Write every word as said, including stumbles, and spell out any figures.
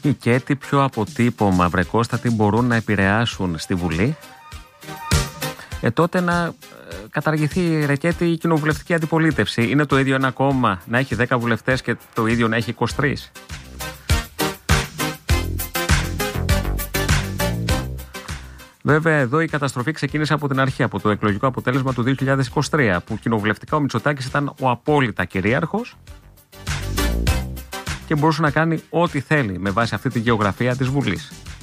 Και τι πιο αποτύπωμα, βρε Κώστα, τι μπορούν να επηρεάσουν στη Βουλή, ε, τότε να ε, καταργηθεί ρεκέτη η κοινοβουλευτική αντιπολίτευση. Είναι το ίδιο ένα κόμμα να έχει δέκα βουλευτές και το ίδιο να έχει είκοσι τρεις. Βέβαια, εδώ η καταστροφή ξεκίνησε από την αρχή, από το εκλογικό αποτέλεσμα του δύο χιλιάδες είκοσι τρία, που κοινοβουλευτικά ο Μητσοτάκης ήταν ο απόλυτα κυρίαρχος και μπορούσε να κάνει ό,τι θέλει με βάση αυτή τη γεωγραφία της Βουλής.